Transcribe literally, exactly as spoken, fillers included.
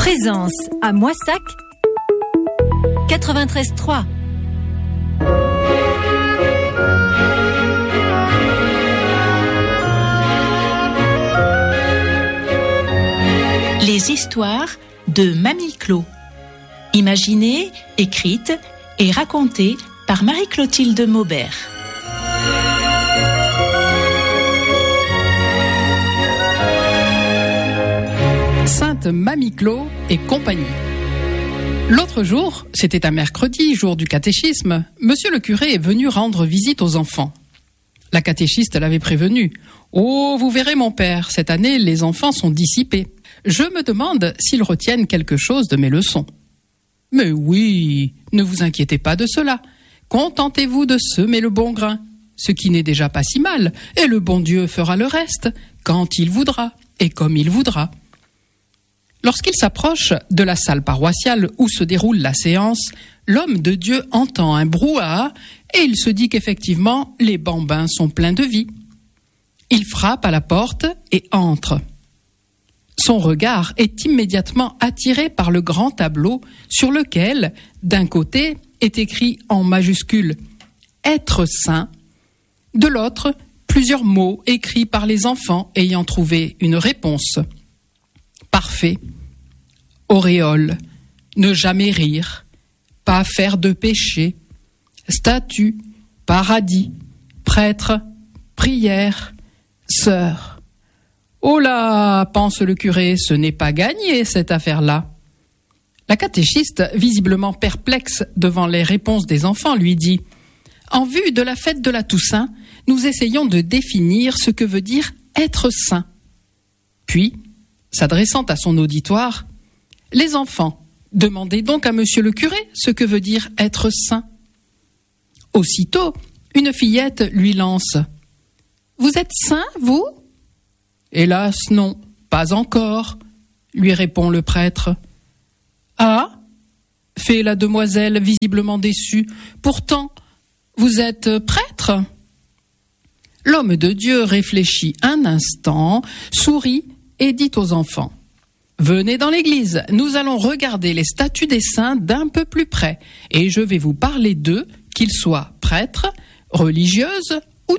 Présence à Moissac quatre-vingt-treize trois. Les histoires de Mamie Clo. Imaginées, écrites et racontées par Marie-Clotilde Maubert. Sainte Mamie Clo et compagnie. L'autre jour, c'était un mercredi, jour du catéchisme, monsieur le curé est venu rendre visite aux enfants. La catéchiste l'avait prévenu. « Oh, vous verrez mon père, cette année, les enfants sont dissipés. Je me demande s'ils retiennent quelque chose de mes leçons. » « Mais oui, ne vous inquiétez pas de cela. Contentez-vous de semer le bon grain, ce qui n'est déjà pas si mal, et le bon Dieu fera le reste, quand il voudra et comme il voudra. » Lorsqu'il s'approche de la salle paroissiale où se déroule la séance, l'homme de Dieu entend un brouhaha et il se dit qu'effectivement, les bambins sont pleins de vie. Il frappe à la porte et entre. Son regard est immédiatement attiré par le grand tableau sur lequel, d'un côté, est écrit en majuscule « Être saint », de l'autre, plusieurs mots écrits par les enfants ayant trouvé une réponse. Parfait, auréole, ne jamais rire, pas faire de péché, statue, paradis, prêtre, prière, sœur. Oh là, pense le curé, ce n'est pas gagné cette affaire-là. La catéchiste, visiblement perplexe devant les réponses des enfants, lui dit « En vue de la fête de la Toussaint, nous essayons de définir ce que veut dire être saint. » Puis, s'adressant à son auditoire, « Les enfants, demandez donc à monsieur le curé ce que veut dire être saint. » Aussitôt, une fillette lui lance « Vous êtes saint, vous ?» « Hélas, non, pas encore, » lui répond le prêtre. « Ah » fait la demoiselle visiblement déçue. « Pourtant, vous êtes prêtre ?» L'homme de Dieu réfléchit un instant, sourit et dit aux enfants « Venez dans l'église, nous allons regarder les statues des saints d'un peu plus près et je vais vous parler d'eux, qu'ils soient prêtres, religieuses ou non. »